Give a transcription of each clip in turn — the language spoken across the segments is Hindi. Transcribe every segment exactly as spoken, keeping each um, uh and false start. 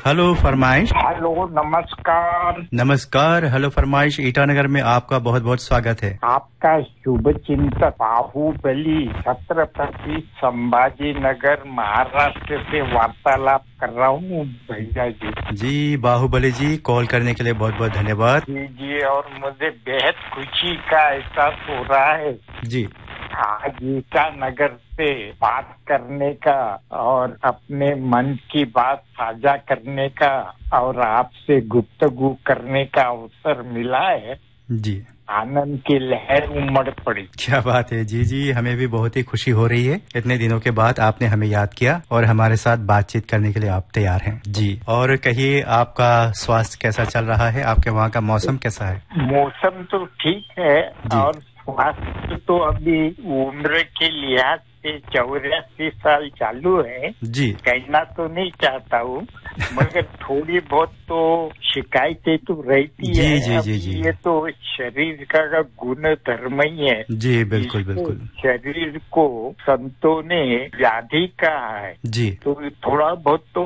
हेलो फरमाइश। हेलो नमस्कार। नमस्कार। हेलो फरमाइश ईटानगर में आपका बहुत बहुत स्वागत है। आपका शुभ चिंतक बाहुबली छत्रपति संभाजी नगर महाराष्ट्र से वार्तालाप कर रहा हूँ भैया जी। जी बाहुबली जी, कॉल करने के लिए बहुत बहुत धन्यवाद। जी जी, और मुझे बेहद खुशी का एहसास हो रहा है जी। आज ईटानगर से बात करने का और अपने मन की बात साझा करने का और आपसे गुफ्तगू करने का अवसर मिला है। जी, आनंद की लहर उमड़ पड़ी। क्या बात है। जी जी, हमें भी बहुत ही खुशी हो रही है। इतने दिनों के बाद आपने हमें याद किया और हमारे साथ बातचीत करने के लिए आप तैयार हैं। जी, और कहिए आपका स्वास्थ्य कैसा चल रहा है? आपके वहाँ का मौसम कैसा है? मौसम तो ठीक है और स्वास्थ्य तो अभी उम्र के लिहाज से चौरासी साल चालू है। जी, कहना तो नहीं चाहता हूँ मगर थोड़ी बहुत तो शिकायतें तो रहती जी, है। जी, जी, जी। ये तो शरीर का गुण धर्म ही है। जी बिल्कुल बिल्कुल। शरीर को संतों ने व्याधि कहा है। जी, तो थोड़ा बहुत तो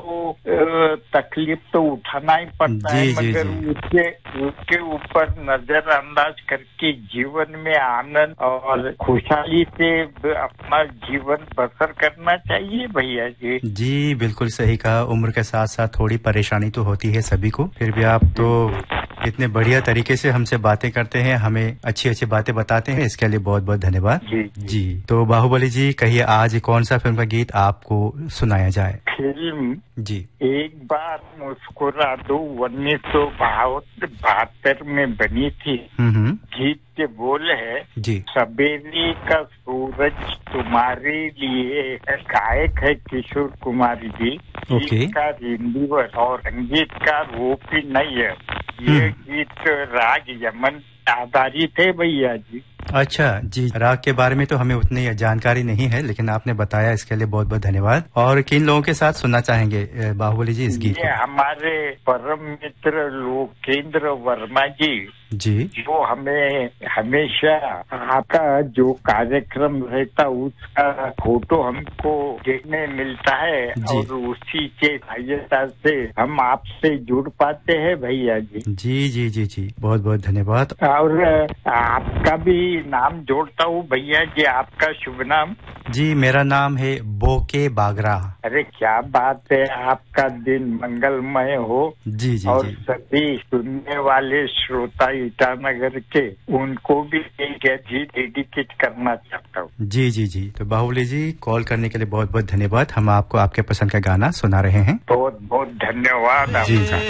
तकलीफ तो उठाना ही पड़ता जी, है, जी, मगर जी। उसके उसके ऊपर नजरअंदाज करके जीवन में आनंद और खुशहाली से अपना जीवन बसर करना चाहिए भैया जी। जी बिल्कुल सही कहा। उम्र के साथ साथ थोड़ी परेशानी तो होती है सभी को, फिर भी आप तो इतने बढ़िया तरीके से हमसे बातें करते हैं, हमें अच्छी अच्छी बातें बताते हैं, इसके लिए बहुत बहुत धन्यवाद। जी जी, तो बाहुबली जी कहिए आज कौन सा फिल्म का गीत आपको सुनाया जाए? फिल्म जी, एक बार मुस्कुरा दो उन्नीस सौ बहत्तर में बनी थी। हम्म, गीत के बोल है जी, सवेरे का सूरज तुम्हारे लिए है। गायक है किशोर कुमार जी। ओके। गीत का रिंदीवर और संगीतकार वो भी नहीं है। ये गीत राग यमन आधारित है भैया जी। अच्छा जी, राग के बारे में तो हमें उतनी जानकारी नहीं है, लेकिन आपने बताया इसके लिए बहुत बहुत धन्यवाद। और किन लोगों के साथ सुनना चाहेंगे बाहुबली जी इस गीत ये को? हमारे परम मित्र लोकेंद्र वर्मा जी, जी, जो हमें हमेशा आपका जो कार्यक्रम रहता उसका फोटो हमको देखने मिलता है और उसी के सहायता से हम आपसे जुड़ पाते हैं भैया जी। जी जी जी जी, बहुत बहुत धन्यवाद। और आपका भी नाम जोड़ता हूँ भैया जी। आपका शुभ नाम? जी, मेरा नाम है बोके बागरा। अरे क्या बात है। आपका दिन मंगलमय हो। जी जी और जी, सभी सुनने वाले श्रोता ईटानगर के उनको भी एक गीत डेडिकेट करना चाहता हूँ। जी जी जी, तो बाहुबली जी कॉल करने के लिए बहुत बहुत धन्यवाद। हम आपको आपके पसंद का गाना सुना रहे हैं। बहुत बहुत धन्यवाद। जी जी।